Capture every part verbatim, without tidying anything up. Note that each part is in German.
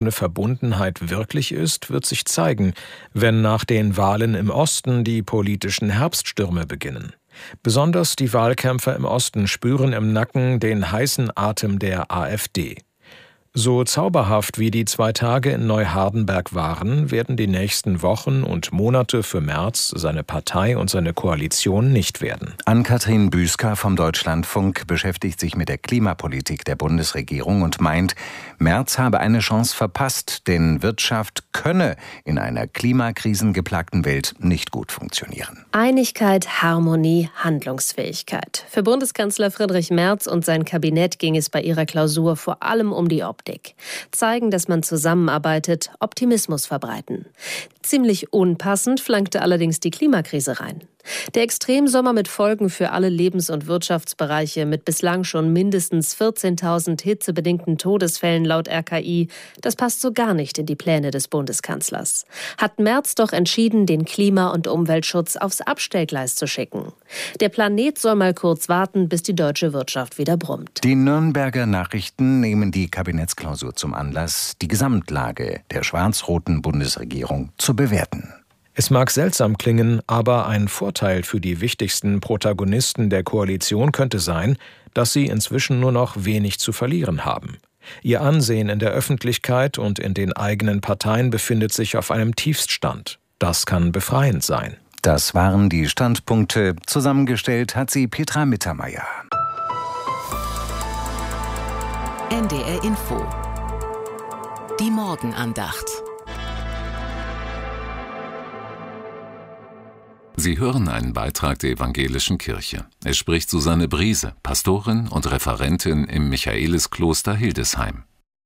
verborgene Verbundenheit wirklich ist, wird sich zeigen, wenn nach den Wahlen im Osten die politischen Herbststürme beginnen. Besonders die Wahlkämpfer im Osten spüren im Nacken den heißen Atem der AfD. So zauberhaft wie die zwei Tage in Neuhardenberg waren, werden die nächsten Wochen und Monate für Merz, seine Partei und seine Koalition nicht werden. Ann-Kathrin Büsker vom Deutschlandfunk beschäftigt sich mit der Klimapolitik der Bundesregierung und meint, Merz habe eine Chance verpasst, denn Wirtschaft könne in einer klimakrisengeplagten Welt nicht gut funktionieren. Einigkeit, Harmonie, Handlungsfähigkeit. Für Bundeskanzler Friedrich Merz und sein Kabinett ging es bei ihrer Klausur vor allem um die Optik. Zeigen, dass man zusammenarbeitet, Optimismus verbreiten. Ziemlich unpassend flankte allerdings die Klimakrise rein. Der Extremsommer mit Folgen für alle Lebens- und Wirtschaftsbereiche mit bislang schon mindestens vierzehntausend hitzebedingten Todesfällen laut R K I, das passt so gar nicht in die Pläne des Bundeskanzlers. Hat Merz doch entschieden, den Klima- und Umweltschutz aufs Abstellgleis zu schicken. Der Planet soll mal kurz warten, bis die deutsche Wirtschaft wieder brummt. Die Nürnberger Nachrichten nehmen die Kabinettsklausur zum Anlass, die Gesamtlage der schwarz-roten Bundesregierung zu bewerten. Es mag seltsam klingen, aber ein Vorteil für die wichtigsten Protagonisten der Koalition könnte sein, dass sie inzwischen nur noch wenig zu verlieren haben. Ihr Ansehen in der Öffentlichkeit und in den eigenen Parteien befindet sich auf einem Tiefststand. Das kann befreiend sein. Das waren die Standpunkte. Zusammengestellt hat sie Petra Mittermeier. N D R Info. Die Morgenandacht. Sie hören einen Beitrag der Evangelischen Kirche. Es spricht Susanne Briese, Pastorin und Referentin im Michaeliskloster Hildesheim.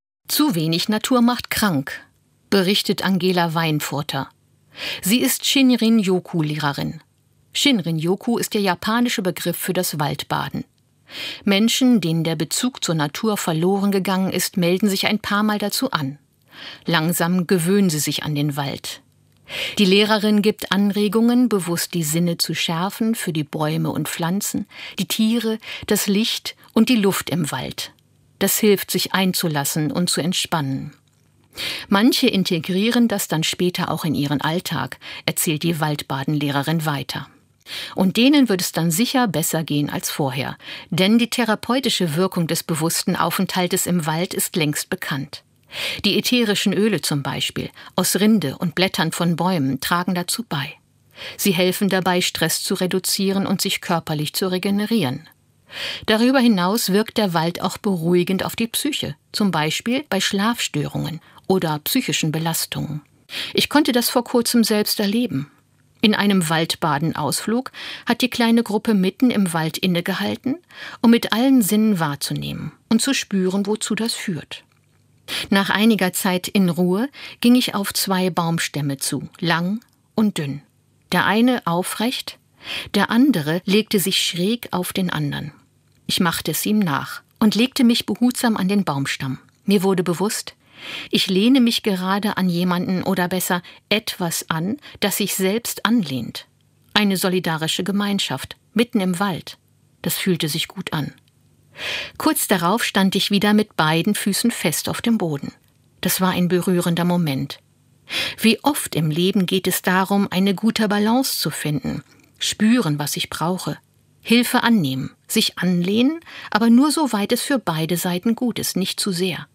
Zu wenig Natur macht krank, berichtet Angela Weinfurter. Sie ist Shinrin-Yoku-Lehrerin. Shinrin-Yoku ist der japanische Begriff für das Waldbaden. Menschen, denen der Bezug zur Natur verloren gegangen ist, melden sich ein paar Mal dazu an. Langsam gewöhnen sie sich an den Wald. Die Lehrerin gibt Anregungen, bewusst die Sinne zu schärfen für die Bäume und Pflanzen, die Tiere, das Licht und die Luft im Wald. Das hilft, sich einzulassen und zu entspannen. Manche integrieren das dann später auch in ihren Alltag, erzählt die Waldbadenlehrerin weiter. Und denen wird es dann sicher besser gehen als vorher, denn die therapeutische Wirkung des bewussten Aufenthaltes im Wald ist längst bekannt. Die ätherischen Öle zum Beispiel, aus Rinde und Blättern von Bäumen, tragen dazu bei. Sie helfen dabei, Stress zu reduzieren und sich körperlich zu regenerieren. Darüber hinaus wirkt der Wald auch beruhigend auf die Psyche, zum Beispiel bei Schlafstörungen oder psychischen Belastungen. Ich konnte das vor kurzem selbst erleben. In einem Waldbadenausflug hat die kleine Gruppe mitten im Wald innegehalten, um mit allen Sinnen wahrzunehmen und zu spüren, wozu das führt. Nach einiger Zeit in Ruhe ging ich auf zwei Baumstämme zu, lang und dünn. Der eine aufrecht, der andere legte sich schräg auf den anderen. Ich machte es ihm nach und legte mich behutsam an den Baumstamm. Mir wurde bewusst, ich lehne mich gerade an jemanden oder besser etwas an, das sich selbst anlehnt. Eine solidarische Gemeinschaft, mitten im Wald. Das fühlte sich gut an. Kurz darauf stand ich wieder mit beiden Füßen fest auf dem Boden. Das war ein berührender Moment. Wie oft im Leben geht es darum, eine gute Balance zu finden, spüren, was ich brauche, Hilfe annehmen, sich anlehnen, aber nur soweit es für beide Seiten gut ist, nicht zu sehr.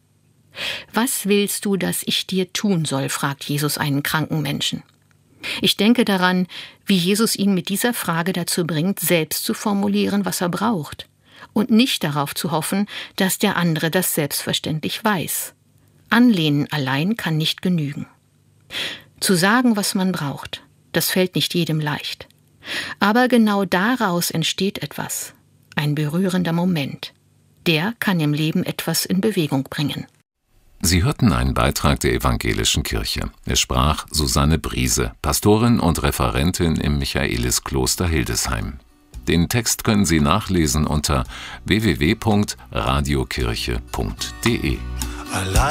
Was willst du, dass ich dir tun soll, fragt Jesus einen kranken Menschen. Ich denke daran, wie Jesus ihn mit dieser Frage dazu bringt, selbst zu formulieren, was er braucht. Und nicht darauf zu hoffen, dass der andere das selbstverständlich weiß. Anlehnen allein kann nicht genügen. Zu sagen, was man braucht, das fällt nicht jedem leicht. Aber genau daraus entsteht etwas, ein berührender Moment. Der kann im Leben etwas in Bewegung bringen. Sie hörten einen Beitrag der Evangelischen Kirche. Es sprach Susanne Briese, Pastorin und Referentin im Michaeliskloster Hildesheim. Den Text können Sie nachlesen unter w w w punkt radiokirche punkt d e.